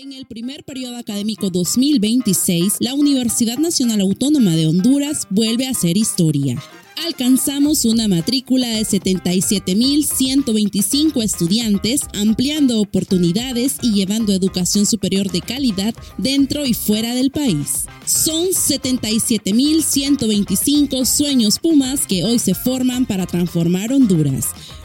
En el primer periodo académico 2026, la Universidad Nacional Autónoma de Honduras vuelve a hacer historia. Alcanzamos una matrícula de 77.125 estudiantes, ampliando oportunidades y llevando educación superior de calidad dentro y fuera del país. Son 77.125 sueños Pumas que hoy se forman para transformar Honduras.